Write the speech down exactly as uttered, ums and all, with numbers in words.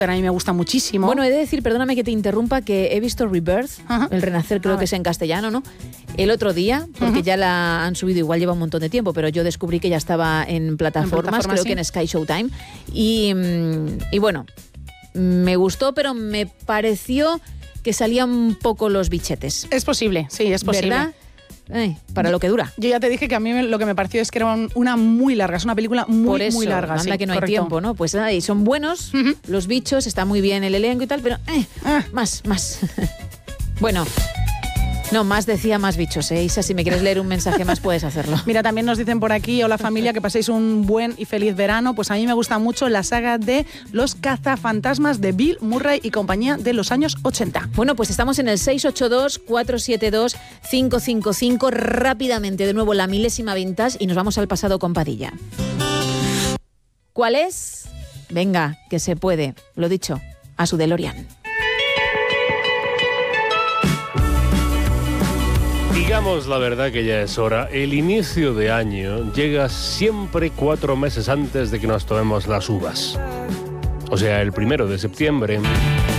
pero a mí me gusta muchísimo. Bueno, he de decir, perdóname que te interrumpa, que he visto Rebirth, Ajá. el Renacer creo que es en castellano, ¿no? El otro día, porque uh-huh. ya la han subido, igual lleva un montón de tiempo, pero yo descubrí que ya estaba en plataformas, en plataformas creo sí. que en Sky Showtime. Y, y bueno, me gustó, pero me pareció que salían un poco los bichetes. Es posible, sí, es posible. ¿Verdad? Eh, para yo, lo que dura. Yo ya te dije que a mí me, lo que me pareció es que era un, una muy larga, es una película muy, Por eso, muy larga. Anda sí, que no correcto. hay tiempo, ¿no? Pues nada, y son buenos uh-huh. los bichos, está muy bien el elenco y tal, pero eh, ah. más, más. Bueno, no, más decía más bichos, ¿eh? Isa, si me quieres leer un mensaje más puedes hacerlo. Mira, también nos dicen por aquí, hola familia, que paséis un buen y feliz verano. Pues a mí me gusta mucho la saga de Los cazafantasmas de Bill Murray y compañía de los años ochenta. Bueno, pues estamos en el seis ocho dos, cuatro siete dos, cinco cinco cinco. Rápidamente, de nuevo, la milésima vintage y nos vamos al pasado con Padilla. ¿Cuál es? Venga, que se puede. Lo dicho, a su DeLorean. Digamos la verdad que ya es hora. El inicio de año llega siempre cuatro meses antes de que nos tomemos las uvas. O sea, el primero de septiembre